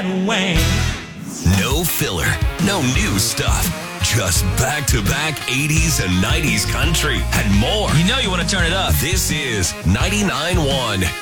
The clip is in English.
Wayne. No filler, no new stuff. Just back-to-back 80s and 90s country and more. You know you want to turn it up. This is 99.1